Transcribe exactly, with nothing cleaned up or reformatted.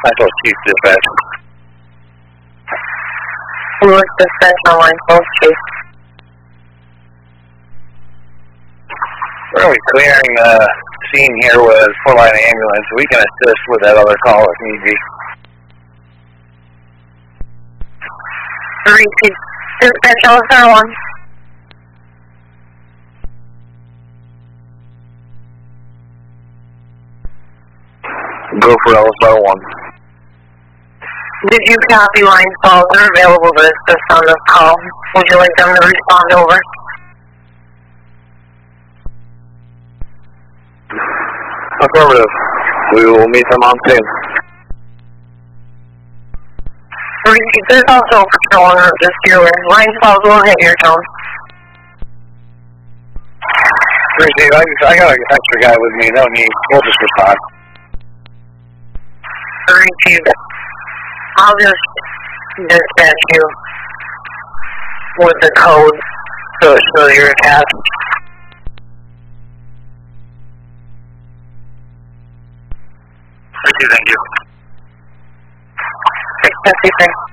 I told Chief Dispatch. Lewis Dispatch on line twelve, Chief. We're going to be clearing the scene here with four line ambulance. We can assist with that other call if need be. Three, Chief. Dispatch, L S R one. Go for L S R one. Did you copy line twelve? They're available to assist on this call. Would you like them to respond over? Affirmative. We will meet them on scene. Three, Chief. There's also a patrol on route, just your way. Line twelve will hit your tone. Three, Chief. I, I got an extra guy with me. No need. We'll just respond. Three, Chief. I'll just dispatch you with the code so it shows your task. Thank you, thank you. six fifty-three.